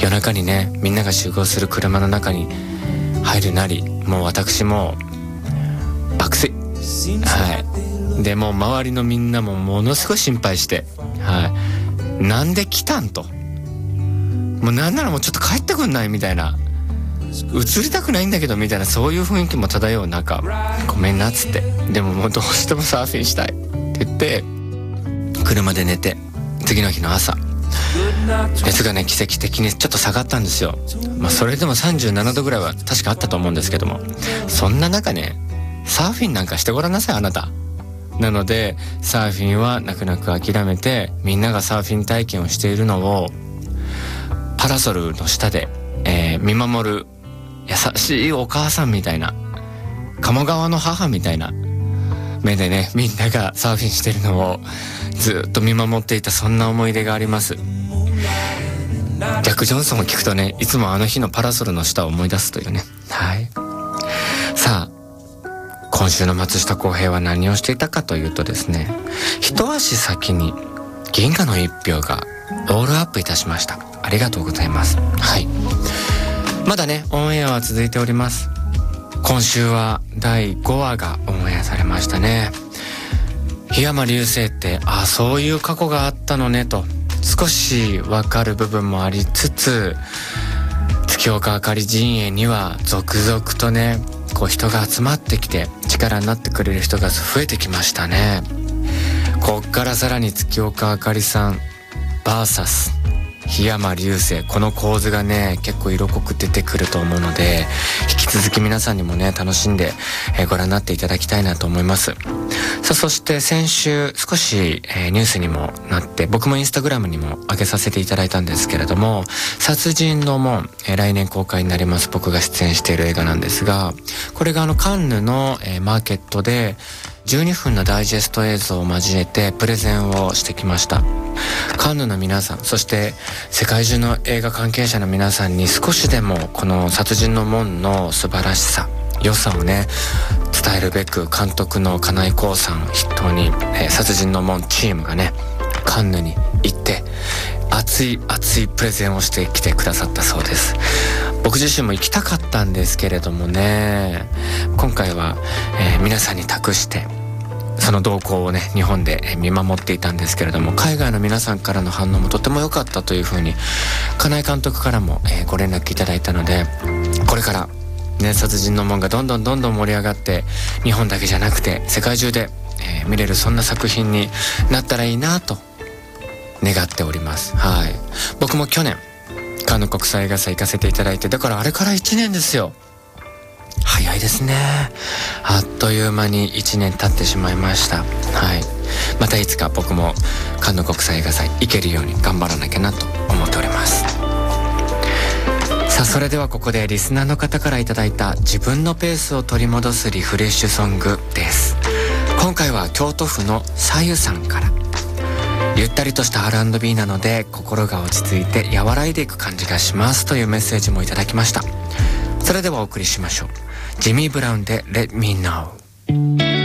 夜中にねみんなが集合する車の中に入るなり、もう私も爆睡、でもう周りのみんなもものすごい心配して、なんで来たんと、もうなんならもうちょっと帰ってくんないみたいな、映りたくないんだけどみたいな、そういう雰囲気も漂う中、ごめんなっつって、でももうどうしてもサーフィンしたいって言って車で寝て、次の日の朝熱がね奇跡的にちょっと下がったんですよ。それでも37度ぐらいは確かあったと思うんですけども、そんな中ねサーフィンなんかしてごらんなさいあなた。なのでサーフィンは泣く泣く諦めて、みんながサーフィン体験をしているのをパラソルの下で、見守る優しいお母さんみたいな、鴨川の母みたいな目でね、みんながサーフィンしてるのをずっと見守っていた、そんな思い出があります。ジャック・ジョンソンを聞くとね、いつもあの日のパラソルの下を思い出すというね。さあ今週の松下洸平は何をしていたかというとですね、一足先に銀河の一票がロールアップいたしました。ありがとうございます。まだねオンエアは続いております。今週は第5話がオンエアされましたね。檜山流星ってそういう過去があったのねと少しわかる部分もありつつ、月岡あかり陣営には続々とねこう人が集まってきて力になってくれる人が増えてきましたね。こっからさらに月岡あかりさん VS 檜山流星、この構図がね結構色濃く出てくると思うので、引き続き皆さんにもね楽しんで、ご覧になっていただきたいなと思います。さあそして先週少し、ニュースにもなって、僕もインスタグラムにも上げさせていただいたんですけれども、殺人の門、来年公開になります。僕が出演している映画なんですが、これがカンヌの、マーケットで12分のダイジェスト映像を交えてプレゼンをしてきました。カンヌの皆さん、そして世界中の映画関係者の皆さんに少しでもこの殺人の門の素晴らしさ、良さをね伝えるべく、監督の金井光さんを筆頭に、殺人の門チームがねカンヌに行って熱いプレゼンをしてきてくださったそうです。僕自身も行きたかったんですけれどもね、今回は、皆さんに託してその動向をね日本で見守っていたんですけれども、海外の皆さんからの反応もとても良かったというふうに金井監督からも、ご連絡いただいたので、これからね殺人の門がどんどん盛り上がって日本だけじゃなくて世界中で、見れるそんな作品になったらいいなと願っております。僕も去年カンヌ国際映画祭行かせていただいて、だからあれから1年ですよ。早いですね。あっという間に1年経ってしまいました。またいつか僕もカンヌ国際映画祭行けるように頑張らなきゃなと思っております。さあそれではここでリスナーの方からいただいた自分のペースを取り戻すリフレッシュソングです。今回は京都府のさゆさんから、ゆったりとした R&B なので心が落ち着いて和らいでいく感じがしますというメッセージもいただきました。それではお送りしましょう。ジミー・ブラウンで Let Me Know。